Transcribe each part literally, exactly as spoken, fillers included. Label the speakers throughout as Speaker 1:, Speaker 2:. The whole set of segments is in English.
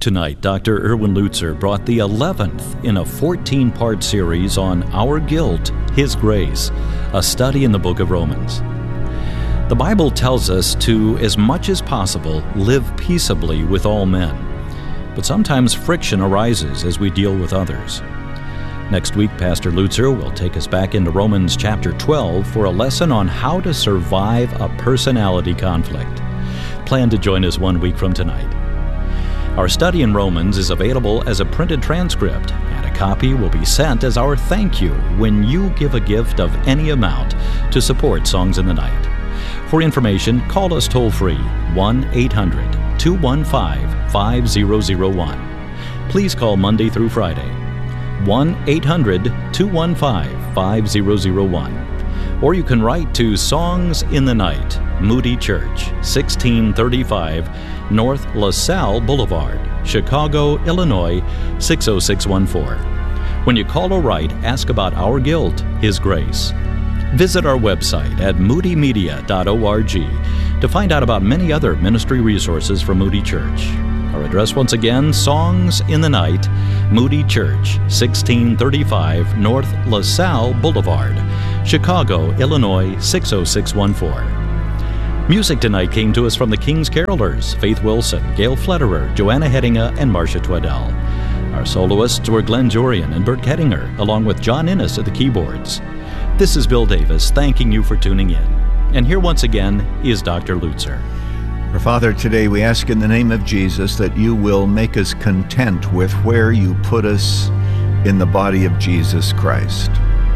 Speaker 1: Tonight, Doctor Erwin Lutzer brought the eleventh in a fourteen-part series on Our Guilt, His Grace, a study in the book of Romans. The Bible tells us to, as much as possible, live peaceably with all men. But sometimes friction arises as we deal with others. Next week, Pastor Lutzer will take us back into Romans chapter twelve for a lesson on how to survive a personality conflict. Plan to join us one week from tonight. Our study in Romans is available as a printed transcript, and a copy will be sent as our thank you when you give a gift of any amount to support Songs in the Night. For information, call us toll-free, one eight hundred two one five five zero zero one. Please call Monday through Friday, one eight hundred two one five five zero zero one. Or you can write to Songs in the Night, Moody Church, sixteen thirty-five North LaSalle Boulevard, Chicago, Illinois, six oh six one four. When you call or write, ask about Our Guilt, His Grace. Visit our website at moody media dot org to find out about many other ministry resources from Moody Church. Our address once again, Songs in the Night, Moody Church, sixteen thirty-five North LaSalle Boulevard, Chicago, Illinois, six oh six one four. Music tonight came to us from the King's Carolers, Faith Wilson, Gail Flederer, Joanna Hedinga, and Marcia Twaddell. Our soloists were Glenn Jorian and Bert Kettinger, along with John Innes at the keyboards. This is Bill Davis, thanking you for tuning in. And here once again is Doctor Lutzer.
Speaker 2: Our Father, today we ask in the name of Jesus that you will make us content with where you put us in the body of Jesus Christ.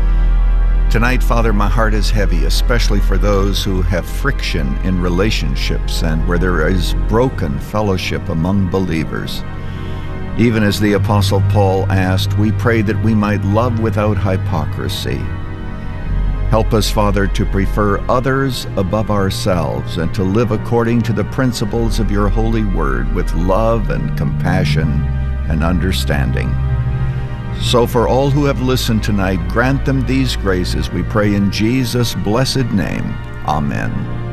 Speaker 2: Tonight, Father, my heart is heavy, especially for those who have friction in relationships and where there is broken fellowship among believers. Even as the Apostle Paul asked, we pray that we might love without hypocrisy. Help us, Father, to prefer others above ourselves and to live according to the principles of your holy word with love and compassion and understanding. So for all who have listened tonight, grant them these graces, we pray in Jesus' blessed name. Amen.